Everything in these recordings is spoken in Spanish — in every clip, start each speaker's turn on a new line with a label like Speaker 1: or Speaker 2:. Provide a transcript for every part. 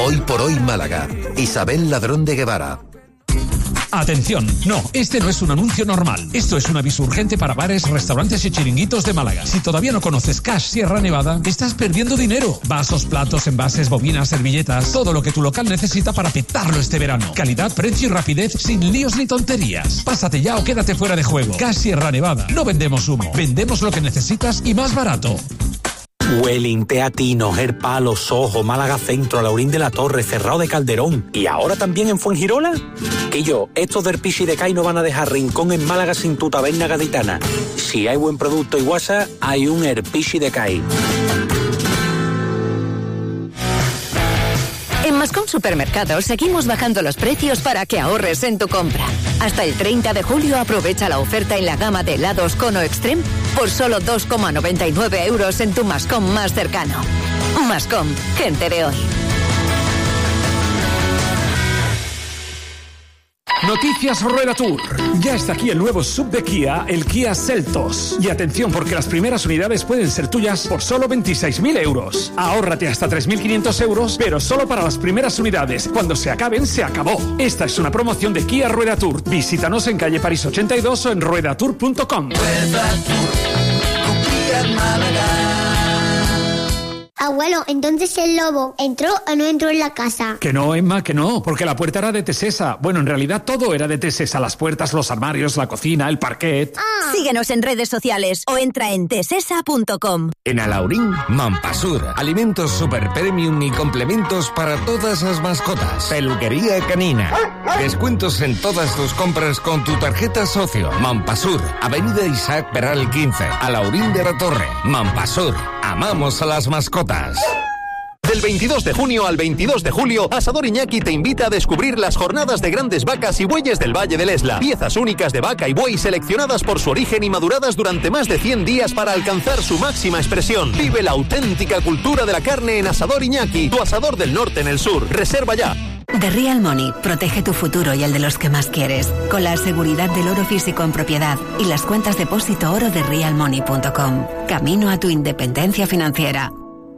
Speaker 1: Hoy por hoy Málaga. Isabel Ladrón de Guevara.
Speaker 2: Atención, no, este no es un anuncio normal. Esto es un aviso urgente para bares, restaurantes y chiringuitos de Málaga. Si todavía no conoces Cash Sierra Nevada, estás perdiendo dinero. Vasos, platos, envases, bobinas, servilletas, todo lo que tu local necesita para petarlo este verano. Calidad, precio y rapidez sin líos ni tonterías. Pásate ya o quédate fuera de juego. Cash Sierra Nevada. No vendemos humo, vendemos lo que necesitas y más barato.
Speaker 3: Welling, Teatino, Gerpalo, Sojo, Málaga Centro, Laurín de la Torre, Cerrado de Calderón y ahora también en Fuengirola. Que yo, estos del Pichi de Cai no van a dejar rincón en Málaga sin tu taberna gaditana. Si hay buen producto y guasa, hay un Herpichi de Cai.
Speaker 4: En Mascom Supermercados seguimos bajando los precios para que ahorres en tu compra. Hasta el 30 de julio aprovecha la oferta en la gama de helados Cono Extreme por solo 2,99 euros en tu Mascom más cercano. Mascom, gente de hoy.
Speaker 2: Noticias Rueda Tour. Ya está aquí el nuevo sub de Kia, el Kia Seltos. Y atención, porque las primeras unidades pueden ser tuyas por solo 26.000 euros. Ahórrate hasta 3.500 euros, pero solo para las primeras unidades. Cuando se acaben, se acabó. Esta es una promoción de Kia Rueda Tour. Visítanos en calle París 82 o en ruedatour.com.
Speaker 5: Rueda Tour, con Kia Málaga.
Speaker 6: Abuelo, entonces el lobo ¿entró o no entró en la casa?
Speaker 2: Que no, Emma, que no, porque la puerta era de Tesesa. Bueno, en realidad todo era de Tesesa. Las puertas, los armarios, la cocina, el parquet.
Speaker 4: Síguenos en redes sociales o entra en tesesa.com.
Speaker 1: En Alaurín, Mampasur. Alimentos super premium y complementos para todas las mascotas. Peluquería canina. Descuentos en todas tus compras con tu tarjeta socio. Mampasur. Avenida Isaac Peral 15. Alaurín de la Torre. Mampasur. Amamos a las mascotas.
Speaker 7: Del 22 de junio al 22 de julio, Asador Iñaki te invita a descubrir las jornadas de grandes vacas y bueyes del Valle del Esla. Piezas únicas de vaca y buey seleccionadas por su origen y maduradas durante más de 100 días para alcanzar su máxima expresión. Vive la auténtica cultura de la carne en Asador Iñaki, tu asador del norte en el sur. Reserva ya.
Speaker 4: The Real Money protege tu futuro y el de los que más quieres, con la seguridad del oro físico en propiedad y las cuentas depósito oro de realmoney.com. Camino a tu independencia financiera.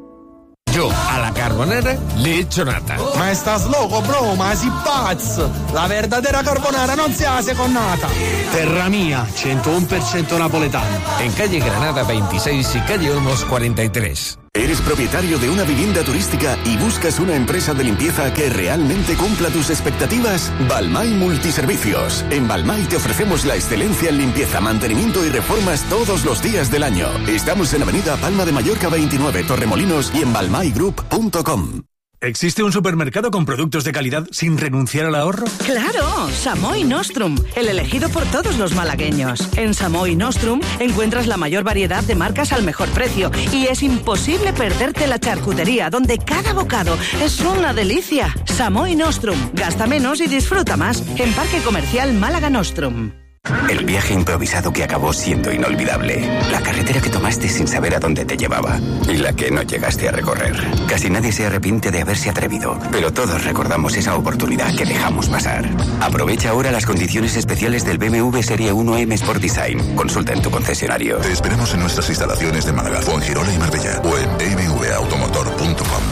Speaker 1: Yo a la carbonara le echo nata.
Speaker 8: Ma estás loco, bro, ma si pazzo. La verdadera carbonara non se hace con nata. Terra mia, 101% napoletano.
Speaker 1: En calle Granada 26 y calle Olmos 43.
Speaker 9: ¿Eres propietario de una vivienda turística y buscas una empresa de limpieza que realmente cumpla tus expectativas? Balmay Multiservicios. En Balmay te ofrecemos la excelencia en limpieza, mantenimiento y reformas todos los días del año. Estamos en Avenida Palma de Mallorca 29, Torremolinos y en balmaygroup.com.
Speaker 10: ¿Existe un supermercado con productos de calidad sin renunciar al ahorro?
Speaker 11: ¡Claro! Samoi Nostrum, el elegido por todos los malagueños. En Samoi Nostrum encuentras la mayor variedad de marcas al mejor precio y es imposible perderte la charcutería, donde cada bocado es una delicia. Samoi Nostrum, gasta menos y disfruta más. En Parque Comercial Málaga Nostrum.
Speaker 12: El viaje improvisado que acabó siendo inolvidable. La carretera que tomaste sin saber a dónde te llevaba. Y la que no llegaste a recorrer. Casi nadie se arrepiente de haberse atrevido. Pero todos recordamos esa oportunidad que dejamos pasar. Aprovecha ahora las condiciones especiales del BMW Serie 1 M Sport Design. Consulta en tu concesionario.
Speaker 13: Te esperamos en nuestras instalaciones de Málaga, Fuengirola y Marbella. O en bmwautomotor.com.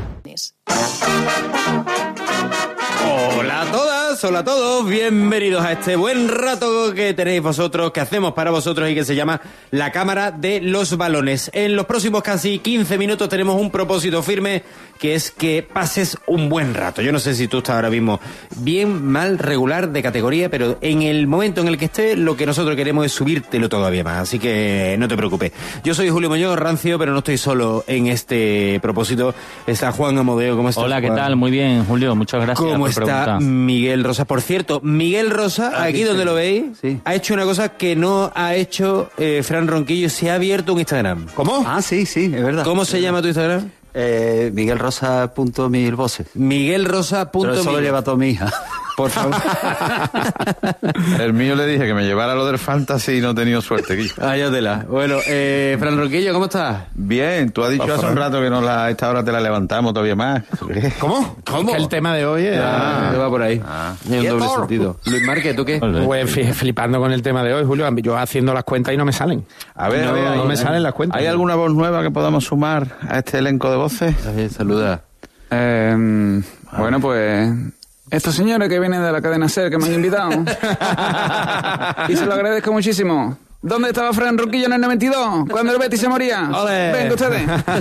Speaker 14: Hola a todas, hola a todos, bienvenidos a este buen rato que tenéis vosotros, que hacemos para vosotros y que se llama La Cámara de los Balones. En los próximos casi 15 minutos tenemos un propósito firme, que es que pases un buen rato. Yo no sé si tú estás ahora mismo bien, mal, regular, de categoría, pero en el momento en el que estés, lo que nosotros queremos es subírtelo todavía más, así que no te preocupes. Yo soy Julio Muñoz, rancio, pero no estoy solo en este propósito. Está Juan Amodeo, ¿cómo estás?
Speaker 15: Hola, ¿qué
Speaker 14: Juan?
Speaker 15: tal? Muy bien, Julio, muchas gracias.
Speaker 14: ¿Cómo
Speaker 15: por
Speaker 14: está
Speaker 15: preguntar.
Speaker 14: Miguel Rosa? Por cierto, Miguel Rosa, aquí donde lo veis, sí, ha hecho una cosa que no ha hecho Fran Ronquillo, se ha abierto un Instagram. ¿Cómo?
Speaker 16: Ah, sí, es verdad.
Speaker 14: ¿Cómo se llama tu Instagram?
Speaker 16: MiguelRosa.milvoces.
Speaker 14: MiguelRosa.milvoces.
Speaker 16: Pero eso lo lleva toda mi hija.
Speaker 14: Por favor.
Speaker 17: El mío le dije que me llevara lo del fantasy y no he tenido suerte, Guillo.
Speaker 14: Ayótela. Bueno, Fran Ronquillo, ¿cómo estás?
Speaker 17: Bien, tú has dicho hace un rato que a esta hora te la levantamos todavía más.
Speaker 14: ¿Cómo?
Speaker 15: Es que el tema de hoy es...
Speaker 14: te va por ahí. En un doble sentido. Luis Márquez, ¿tú qué?
Speaker 15: Pues flipando con el tema de hoy, Julio. Yo haciendo las cuentas y no me salen.
Speaker 17: A ver,
Speaker 15: no me salen las cuentas.
Speaker 17: ¿Hay alguna voz nueva que podamos sumar a este elenco de voces?
Speaker 14: Saluda.
Speaker 18: Bueno, pues... Estos señores que vienen de la cadena SER que me han invitado. Y se lo agradezco muchísimo. ¿Dónde estaba Fran Roquillo en el 92? Cuando el Betis se moría.
Speaker 14: ¡Ole!
Speaker 18: Venga ustedes.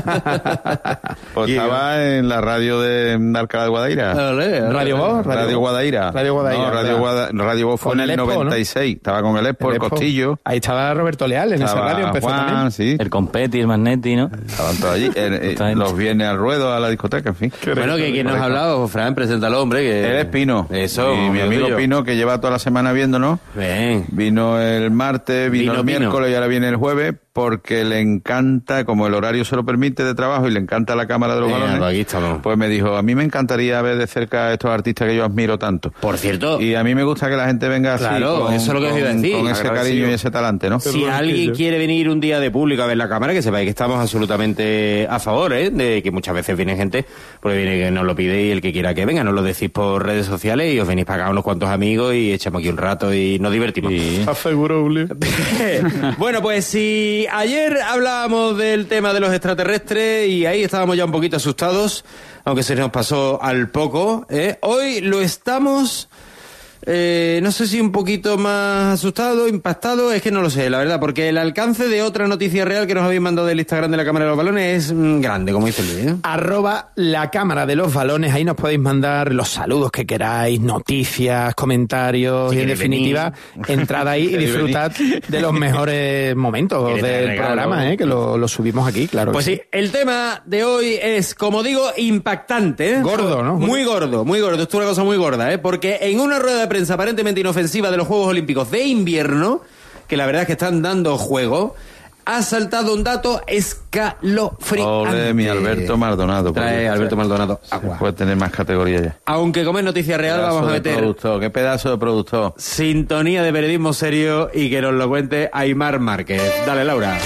Speaker 17: Pues estaba en la radio de Alcalá de Guadaira.
Speaker 18: ¿Radio Voz?
Speaker 17: Radio Guadaira.
Speaker 18: Radio Guadaira.
Speaker 17: No, Radio Voz fue en el 96. ¿No? Estaba con el Expo, el Costillo.
Speaker 18: Ahí estaba Roberto Leal en esa radio. Empezó
Speaker 17: Juan,
Speaker 18: también.
Speaker 17: Sí.
Speaker 19: El Competi, el Magnetti, ¿no?
Speaker 17: Estaban todos allí. Los viernes al ruedo, a la discoteca, en fin.
Speaker 14: Bueno, que ¿quién nos ha hablado? Fran, preséntalo, hombre. Que...
Speaker 17: Él es Pino.
Speaker 14: Eso.
Speaker 17: Y mi amigo Pino, que lleva toda la semana viéndonos.
Speaker 14: Bien.
Speaker 17: Vino el martes, vino el miércoles y ahora viene el jueves, porque le encanta, como el horario se lo permite de trabajo y le encanta la cámara de los balones, pues me dijo, a mí me encantaría ver de cerca a estos artistas que yo admiro tanto.
Speaker 14: Por cierto.
Speaker 17: Y a mí me gusta que la gente venga así,
Speaker 14: claro, eso es lo que os iba a decir.
Speaker 17: Con ese cariño y ese talante, ¿no?
Speaker 14: Si alguien quiere venir un día de público a ver la cámara, que sepáis que estamos absolutamente a favor, de que muchas veces viene gente, porque viene que nos lo pide y el que quiera que venga, nos lo decís por redes sociales y os venís para acá unos cuantos amigos y echamos aquí un rato y nos divertimos.
Speaker 18: Aseguro, Julio.
Speaker 14: Bueno, pues si ayer hablábamos del tema de los extraterrestres y ahí estábamos ya un poquito asustados, aunque se nos pasó al poco, hoy lo estamos... no sé si un poquito más asustado, impactado, es que no lo sé, la verdad, porque el alcance de otra noticia real que nos habéis mandado del Instagram de la Cámara de los Balones es grande, como dice Luis.
Speaker 18: @la Cámara de los Balones, ahí nos podéis mandar los saludos que queráis, noticias, comentarios, y en definitiva, entrad ahí y disfrutad de los mejores momentos del programa, que lo subimos aquí, claro.
Speaker 14: Pues sí, el tema de hoy es, como digo, impactante.
Speaker 18: Gordo, ¿no?
Speaker 14: Muy gordo. Esto es una cosa muy gorda, porque en una rueda de prensa aparentemente inofensiva de los Juegos Olímpicos de Invierno, que la verdad es que están dando juego, ha saltado un dato escalofriante.
Speaker 17: Ole, mi Alberto Maldonado.
Speaker 14: Trae Alberto Maldonado agua.
Speaker 17: Puede tener más categoría ya.
Speaker 14: Aunque como es noticia real, vamos a meter...
Speaker 17: Qué pedazo de productor.
Speaker 14: Sintonía de periodismo serio y que nos lo cuente Aimar Márquez. Dale, Laura.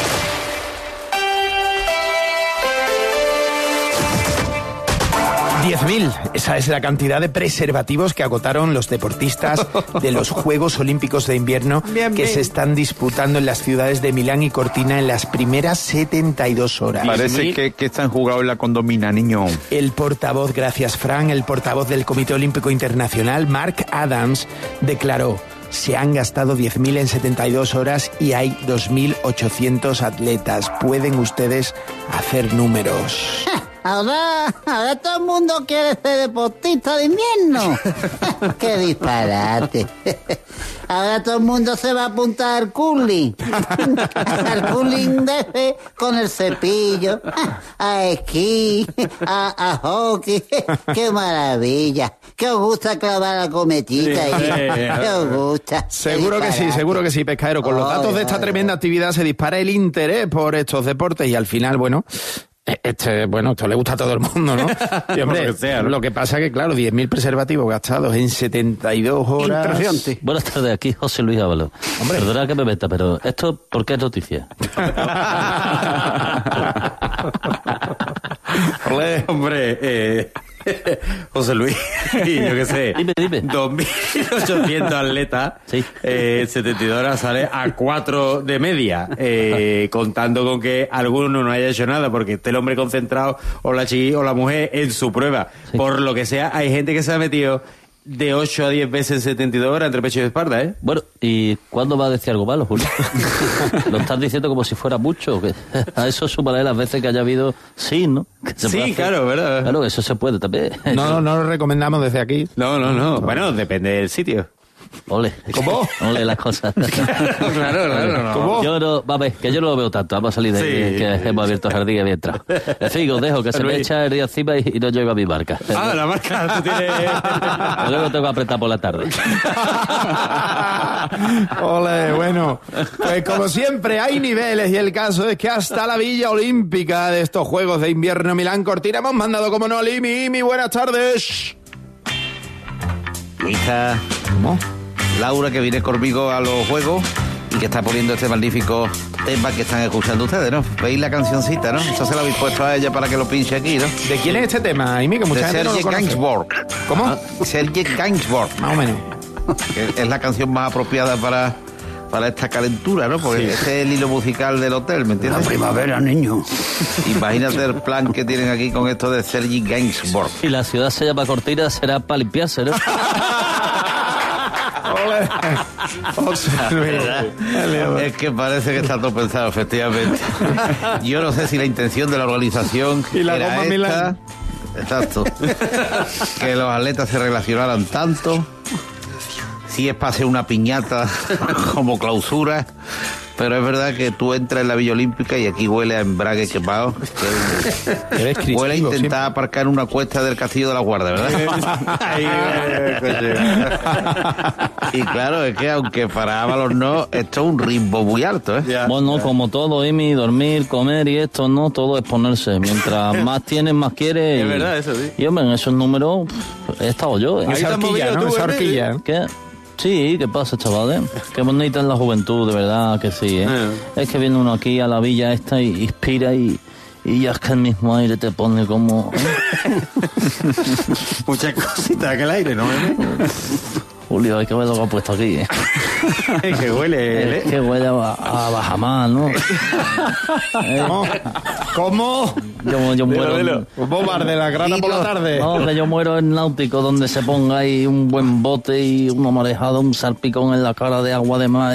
Speaker 18: 10.000, esa es la cantidad de preservativos que agotaron los deportistas de los Juegos Olímpicos de Invierno que se están disputando en las ciudades de Milán y Cortina en las primeras 72 horas.
Speaker 17: Parece que están jugados en la condomina, niño.
Speaker 18: El portavoz, gracias Fran, el portavoz del Comité Olímpico Internacional, Mark Adams, declaró: se han gastado 10.000 en 72 horas y hay 2.800 atletas. Pueden ustedes hacer números.
Speaker 20: Ahora todo el mundo quiere ser deportista de invierno. ¡Qué disparate! Ahora todo el mundo se va a apuntar al curling. Al curling de con el cepillo, a esquí, a hockey. ¡Qué maravilla! ¿Qué os gusta clavar la cometita ahí? ¿Qué os gusta?
Speaker 18: Seguro que sí, pescadero. Con los datos de esta tremenda actividad se dispara el interés por estos deportes y al final, bueno, esto le gusta a todo el mundo, ¿no? Y, hombre, lo que pasa es que, claro, 10.000 preservativos gastados en 72 horas...
Speaker 19: Impresionante. Buenas tardes, aquí José Luis Ábalos. Perdona que me meta, pero ¿esto por qué es noticia?
Speaker 14: Hombre, José Luis, y yo qué sé,
Speaker 19: dime.
Speaker 14: 2.800 atletas, 72 horas sale a 4 de media, contando con que alguno no haya hecho nada porque esté el hombre concentrado o la mujer en su prueba. Por lo que sea, hay gente que se ha metido de 8 a 10 veces en 72 horas entre pecho y espalda, ¿eh?
Speaker 19: Bueno, ¿y cuándo va a decir algo malo, Julio? Lo estás diciendo como si fuera mucho. Que a eso súmale las veces que haya habido ¿no?
Speaker 14: Sí, claro, ¿verdad?
Speaker 19: Claro, eso se puede también.
Speaker 18: No lo recomendamos desde aquí.
Speaker 14: No. Bueno, depende del sitio.
Speaker 19: Ole.
Speaker 18: ¿Cómo?
Speaker 19: Ole las cosas.
Speaker 14: Claro.
Speaker 19: ¿Cómo? Yo no lo veo tanto. Vamos a salir de aquí, que hemos abierto el jardín y había entrado. En fin, os dejo que se me echa el día encima y no llego a mi marca.
Speaker 14: La marca tú tienes...
Speaker 19: Luego tengo que apretar por la tarde.
Speaker 18: Ole, bueno. Pues como siempre hay niveles y el caso es que hasta la Villa Olímpica de estos Juegos de Invierno Milán Cortina hemos mandado, como no, a Imi, buenas tardes.
Speaker 21: Mi hija...
Speaker 18: ¿Cómo?
Speaker 21: Laura, que viene conmigo a los juegos y que está poniendo este magnífico tema que están escuchando ustedes, ¿no? ¿Veis la cancioncita, no? Eso se lo habéis puesto a ella para que lo pinche aquí, ¿no?
Speaker 18: ¿De quién es este tema, Amy? Que mucha gente no lo conoce.
Speaker 21: Gainsbourg.
Speaker 18: ¿Cómo?
Speaker 21: Serge Gainsbourg.
Speaker 18: Más o menos.
Speaker 21: Que es la canción más apropiada para para esta calentura, ¿no? Porque este es el hilo musical del hotel, ¿me entiendes?
Speaker 20: La primavera, niño.
Speaker 21: Imagínate el plan que tienen aquí con esto de Sergi Gainsbourg.
Speaker 19: Y la ciudad se llama Cortina, será para limpiarse, ¿no?
Speaker 21: Es que parece que está todo pensado, efectivamente. Yo no sé si la intención de la organización
Speaker 15: y la
Speaker 21: era
Speaker 15: goma
Speaker 21: esta.
Speaker 15: Milán.
Speaker 21: Exacto. Que los atletas se relacionaran tanto. Si es para hacer una piñata como clausura. Pero es verdad que tú entras en la Villa Olímpica y aquí huele a embrague quemado. Huele a intentar aparcar en una cuesta del Castillo de la Guardia, ¿verdad? Y claro, es que aunque para Ábalos no, esto es un ritmo muy alto, ¿eh?
Speaker 19: Bueno, como todo, Emi, dormir, comer y esto, no, todo es ponerse. Mientras más tienes, más quieres.
Speaker 14: Es verdad, eso sí.
Speaker 19: Y hombre, en esos números he estado yo.
Speaker 15: Esa horquilla, ¿no? Esa horquilla.
Speaker 19: ¿Qué? Sí, ¿qué pasa, chavales? Qué bonita es la juventud, de verdad que sí, ¿eh? Es que viene uno aquí a la villa esta y inspira y ya es que el mismo aire te pone como...
Speaker 14: Muchas cositas que el aire, ¿no?
Speaker 19: Julio, hay que ver lo que ha puesto aquí, ¿eh?
Speaker 14: Que huele,
Speaker 19: Es que huele a Bajamar, ¿no?
Speaker 15: ¿Cómo?
Speaker 19: Yo muero...
Speaker 15: Dilo. Bobar de la grana por la tarde.
Speaker 19: No, que yo muero en náutico, donde se ponga ahí un buen bote y una marejada, un salpicón en la cara de agua de mar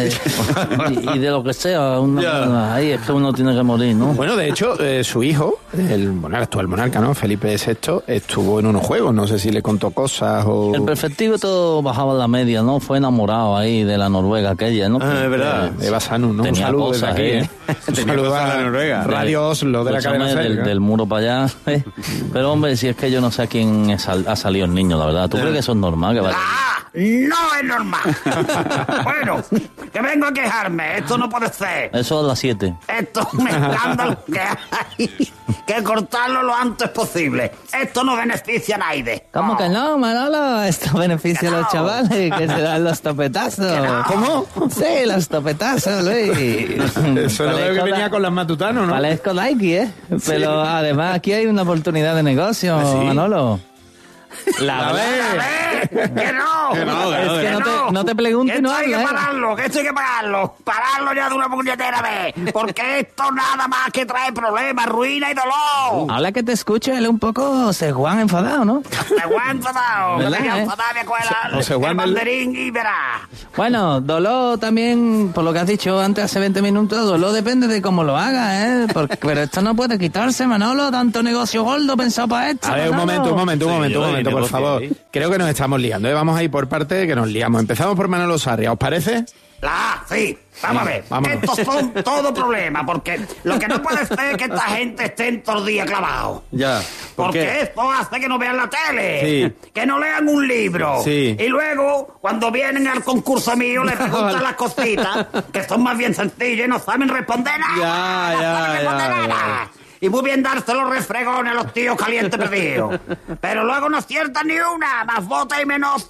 Speaker 19: y de lo que sea. Ahí es que uno tiene que morir, ¿no?
Speaker 18: Bueno, de hecho, su hijo, el actual monarca, ¿no? Felipe VI, estuvo en unos juegos, no sé si le contó cosas o...
Speaker 19: El perfectivo todo bajaba la media, ¿no? Fue enamorado ahí de la Noruega aquella, ¿no?
Speaker 14: Es verdad.
Speaker 18: De Basanu, ¿no?
Speaker 19: Tenía
Speaker 18: un saludo
Speaker 19: cosas,
Speaker 18: desde aquí, Un saludo a la Noruega. Radio Oslo de la cadena Ser,
Speaker 19: del muro para allá. Pero hombre, si es que yo no sé a quién ha salido el niño, la verdad. ¿Tú crees que eso es normal? Que vaya?
Speaker 20: No es normal. Bueno, que vengo a quejarme. Esto no puede ser.
Speaker 19: Eso a las 7.
Speaker 20: Esto es un escándalo que hay que cortarlo lo antes posible. Esto no beneficia a nadie.
Speaker 19: ¿Cómo que no, Manolo? Esto beneficia a los chavales que se dan los topetazos.
Speaker 18: ¿Cómo?
Speaker 19: Sí, los topetazos, Luis.
Speaker 18: Eso no veo que venía con las matutanos, ¿no?
Speaker 19: Parezco Nike, ¿eh? Pero además aquí hay una oportunidad de negocio, Manolo.
Speaker 20: La ve. Que no.
Speaker 19: Es que no te preguntes y no
Speaker 20: hay que
Speaker 19: hablas.
Speaker 20: pararlo, que esto hay que pararlo. Pararlo ya de una puñetera vez. Porque esto nada más que trae problemas, ruina y dolor.
Speaker 19: Habla que te escucho, él es un poco Juan enfadado, ¿no?
Speaker 20: Juan enfadado.
Speaker 19: ¿Verdad,
Speaker 20: Que
Speaker 19: eh?
Speaker 20: enfadado me cuela el banderín y verá.
Speaker 19: Bueno, dolor también, por lo que has dicho antes hace 20 minutos, dolor depende de cómo lo hagas, ¿eh? Pero esto no puede quitarse, Manolo, tanto negocio gordo pensado para esto.
Speaker 18: A ver, un momento, por favor. Creo que nos estamos liando, ¿eh? Vamos a ir por parte que nos liamos. Empezamos por Manolo Sarria, ¿os parece?
Speaker 20: Sí, vamos a ver. Estos son todo problemas, porque lo que no puede ser es que esta gente estén todo el día clavados.
Speaker 14: Ya.
Speaker 20: Porque esto hace que no vean la tele,
Speaker 14: Sí.
Speaker 20: que no lean un libro.
Speaker 14: Sí.
Speaker 20: Y luego, cuando vienen al concurso mío, les preguntan las cositas, que son más bien sencillas y no saben responder nada. No saben responder nada. Y muy bien darse los refregones a los tíos calientes perdidos. Pero luego no aciertan ni una, más vota y menos.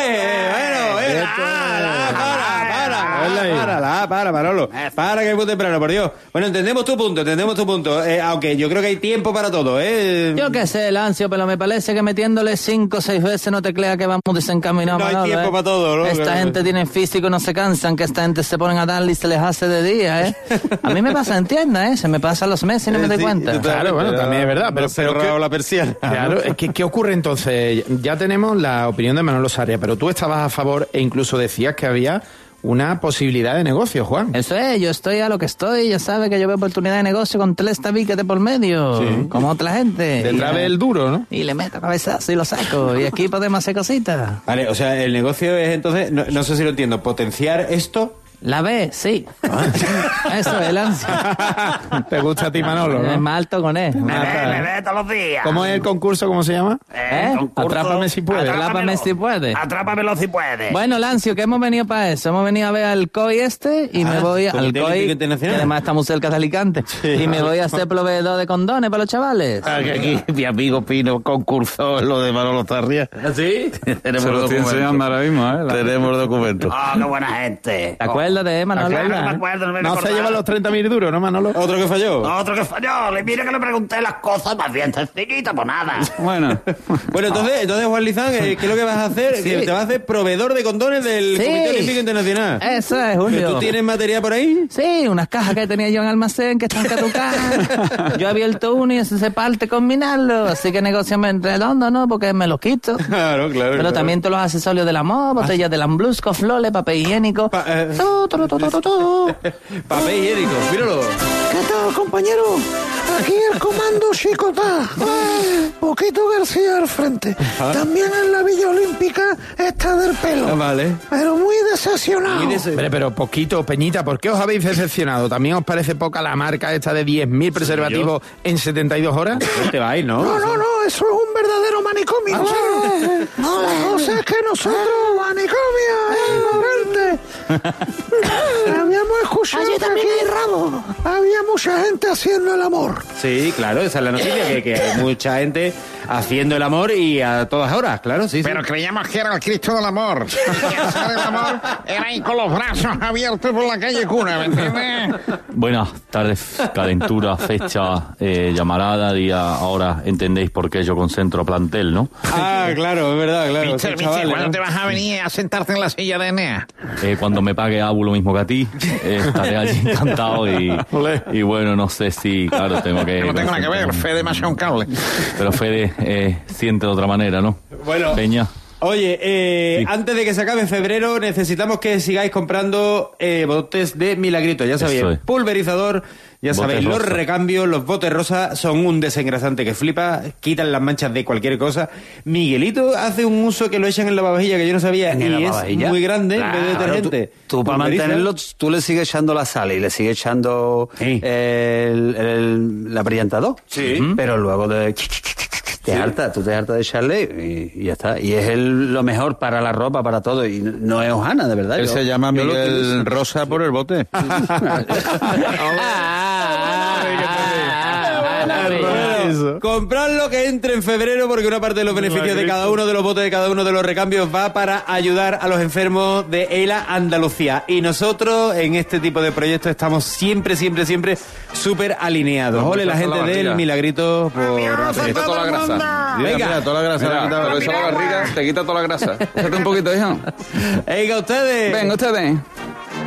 Speaker 14: Para, Manolo. Para, que es muy temprano, por Dios. Bueno, entendemos tu punto. Aunque yo creo que hay tiempo para todo, ¿eh?
Speaker 19: Yo qué sé, Lancio, pero me parece que metiéndole 5 o 6 veces no te crea que vamos desencaminados.
Speaker 14: No hay
Speaker 19: Manolo,
Speaker 14: tiempo para todo, ¿no?
Speaker 19: Esta gente tiene físico, no se cansan, que esta gente se ponen a darle y se les hace de día, ¿eh? A mí me pasa en tienda, ¿eh? Se me pasan los meses y no me doy cuenta.
Speaker 18: Claro, bueno, también es verdad. Pero
Speaker 14: cerrado la persiana.
Speaker 18: Claro, es que ¿qué ocurre entonces? Ya tenemos la opinión de Manolo Sarria, pero tú estabas a favor e incluso decías que había una posibilidad de negocio, Juan.
Speaker 19: Eso es, yo estoy a lo que estoy, ya sabes que yo veo oportunidad de negocio con 3 tabiques de por medio, como otra gente.
Speaker 18: Detrás del duro, ¿no?
Speaker 19: Y le meto cabezazo y lo saco, y aquí podemos hacer cositas.
Speaker 14: Vale, o sea, el negocio es entonces, no sé si lo entiendo, potenciar esto.
Speaker 19: La B, sí. Eso es el ansia.
Speaker 18: ¿Te gusta a ti, Manolo, no?
Speaker 19: Es más alto con él.
Speaker 20: Me ve todos los días.
Speaker 18: ¿Cómo es el concurso? ¿Cómo se llama? Atrápame si puedes.
Speaker 19: Atrápame si puedes.
Speaker 20: Atrápamelo si puedes.
Speaker 19: Bueno, Lancio, que hemos venido para eso. Hemos venido a ver al COI y me voy al COI, que además está muy cerca de Alicante. Y me voy a ser proveedor de condones para los chavales.
Speaker 21: Que aquí mi amigo Pino concursó en lo de Manolo Sarria.
Speaker 14: ¿Sí?
Speaker 21: Tenemos
Speaker 17: Se lo estoy enseñando ahora mismo, ¿eh?
Speaker 21: Tenemos documentos.
Speaker 20: Qué buena gente.
Speaker 19: ¿Te acuerdas acuérdate, Manolo.
Speaker 21: No me acuerdo, no me
Speaker 18: No se llevan los 30.000 duros, ¿no, Manolo?
Speaker 14: ¿Otro que falló?
Speaker 21: Otro que falló. Mira que le pregunté las cosas más bien sencillitas, pues nada.
Speaker 14: Bueno, entonces Juan Lizán, ¿qué es lo que vas a hacer?
Speaker 19: Sí.
Speaker 14: Que te vas a hacer proveedor de condones del
Speaker 19: Sí.
Speaker 14: Comité Olímpico Internacional.
Speaker 19: Eso es, Julio.
Speaker 14: ¿Tú tienes material por ahí?
Speaker 19: Sí, unas cajas que tenía yo en almacén que están caducadas. Yo he abierto uno y ese se parte combinarlo. Así que negociame en redondo, ¿no? Porque me lo quito.
Speaker 14: Claro.
Speaker 19: Pero también todos los accesorios del amor, botellas de Lambrusco, flores, papel higiénico.
Speaker 14: Papel higiénico, míralo.
Speaker 3: ¿Qué tal, compañero? Aquí el comando Chicotá. Poquito García al frente. También en la Villa Olímpica está del pelo.
Speaker 14: Vale.
Speaker 3: Pero muy decepcionado.
Speaker 18: Pero poquito, Peñita, ¿por qué os habéis decepcionado? ¿También os parece poca la marca esta de 10.000 preservativos en 72 horas?
Speaker 14: No te vais, ¿no?
Speaker 3: No, eso es un verdadero manicomio. La cosa es que nosotros, manicomio, habíamos escuchado que aquí había mucha gente haciendo el amor.
Speaker 14: Sí, claro, esa es la noticia, que hay mucha gente haciendo el amor y a todas horas, claro, sí.
Speaker 21: Pero creíamos que era el Cristo del amor. Y hacer el amor era ahí con los brazos abiertos por la calle Cuna, ¿me entiendes?
Speaker 22: Buenas tardes, calentura, fecha, llamarada, día, ahora entendéis por qué yo concentro plantel, ¿no?
Speaker 14: Ah, claro, es verdad, claro.
Speaker 21: Mister, ¿cuándo te vas a venir a sentarte en la silla de Enea?
Speaker 22: Cuando me pague Abu lo mismo que a ti, estaré allí encantado y bueno, no sé si, claro, tengo que...
Speaker 21: Yo no tengo nada que ver, Fede me ha un cable.
Speaker 22: Pero Fede siente de otra manera, ¿no?
Speaker 14: Bueno.
Speaker 22: Peña.
Speaker 14: Oye,
Speaker 22: Sí.
Speaker 14: antes de que se acabe febrero, necesitamos que sigáis comprando botes de Milagrito. Ya sabéis,
Speaker 22: Eso es.
Speaker 14: pulverizador, ya
Speaker 22: Botes
Speaker 14: sabéis, los
Speaker 22: rosa.
Speaker 14: recambios, los botes rosa son un desengrasante que flipa, quitan las manchas de cualquier cosa. Miguelito hace un uso que lo echan en la lavavajilla que yo no sabía y es muy grande en vez de detergente.
Speaker 16: Tú para
Speaker 14: Pulveriza.
Speaker 16: mantenerlo, tú le sigues echando la sal y le sigues echando el abrillantador.
Speaker 14: Sí.
Speaker 16: Pero luego te hartas de echarle y ya está. Y es lo mejor para la ropa, para todo. Y no es hojana, de verdad.
Speaker 17: Él se llama
Speaker 16: yo lo
Speaker 17: Miguel
Speaker 16: utilizo.
Speaker 17: Rosa por el bote.
Speaker 14: Bueno, comprad lo que entre en febrero porque una parte de los beneficios de cada uno de los botes de cada uno de los recambios va para ayudar a los enfermos de ELA Andalucía. Y nosotros en este tipo de proyectos estamos siempre súper alineados. Ole la gente del Milagrito por...
Speaker 17: Te quita toda la grasa. Mira, toda la grasa.
Speaker 21: Mira,
Speaker 17: Te quita toda la grasa. Échate un poquito, hijo.
Speaker 14: Venga, ustedes.
Speaker 21: Venga, ustedes.